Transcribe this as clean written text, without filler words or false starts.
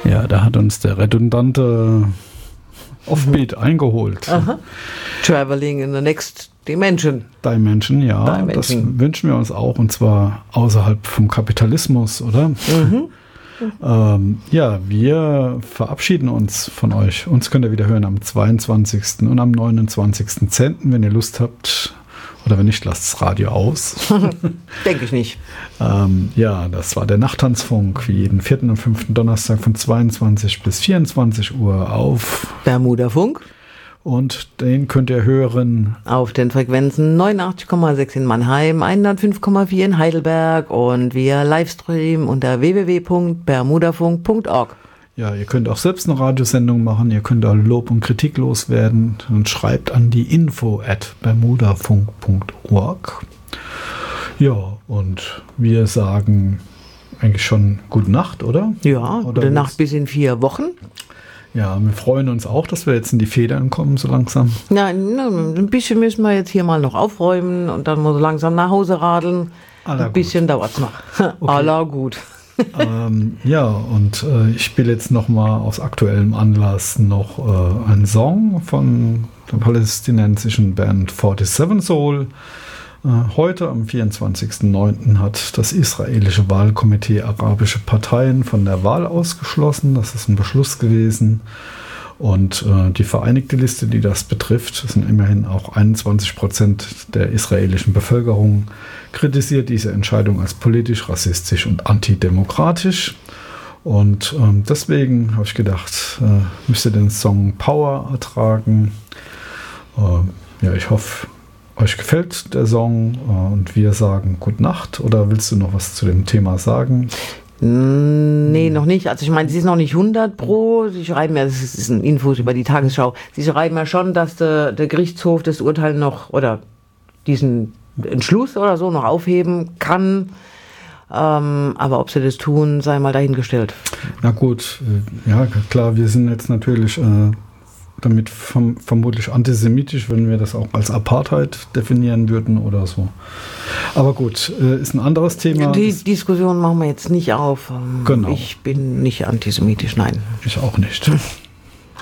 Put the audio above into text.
Ja, da hat uns der redundante Offbeat eingeholt. Aha. Traveling in the next dimension. Dimension, ja. Dimension. Das wünschen wir uns auch, und zwar außerhalb vom Kapitalismus, oder? Ja, wir verabschieden uns von euch. Uns könnt ihr wieder hören am 22. und am 29.10., wenn ihr Lust habt. Oder wenn nicht, lasst das Radio aus. Denke ich nicht. Ja, das war der Nachttanzfunk, wie jeden 4. und 5. Donnerstag von 22 bis 24 Uhr auf Bermuda-Funk. Und den könnt ihr hören Auf den Frequenzen 89,6 in Mannheim, 105,4 in Heidelberg und via Livestream unter www.bermudafunk.org. Ja, ihr könnt auch selbst eine Radiosendung machen, ihr könnt auch Lob und Kritik loswerden und schreibt an die info@bermudafunk.org. Ja, und wir sagen eigentlich schon gute Nacht, oder? Ja, gute Nacht bis in 4 Wochen. Ja, wir freuen uns auch, dass wir jetzt in die Federn kommen, so langsam. Ja, ein bisschen müssen wir jetzt hier mal noch aufräumen und dann muss langsam nach Hause radeln. Ein bisschen dauert es noch. Okay. Aller gut. Ja, und ich spiele jetzt nochmal aus aktuellem Anlass noch einen Song von der palästinensischen Band 47 Soul. Heute, am 24.09., hat das israelische Wahlkomitee arabische Parteien von der Wahl ausgeschlossen. Das ist ein Beschluss gewesen. Und die Vereinigte Liste, die das betrifft, das sind immerhin auch 21% der israelischen Bevölkerung, kritisiert diese Entscheidung als politisch, rassistisch und antidemokratisch. Und deswegen habe ich gedacht, müsst ihr den Song Power ertragen. Ja, ich hoffe, euch gefällt der Song und wir sagen Gute Nacht. Oder willst du noch was zu dem Thema sagen? Nee, noch nicht. Also ich meine, es ist noch nicht 100 Pro. Sie schreiben ja, das ist ein Infos über die Tagesschau. Sie schreiben ja schon, dass der Gerichtshof das Urteil noch oder diesen Entschluss oder so noch aufheben kann. Aber ob sie das tun, sei mal dahingestellt. Na gut, ja klar, wir sind jetzt natürlich damit vermutlich antisemitisch, wenn wir das auch als Apartheid definieren würden oder so. Aber gut, ist ein anderes Thema. Die Diskussion machen wir jetzt nicht auf. Genau. Ich bin nicht antisemitisch, nein. Ich auch nicht.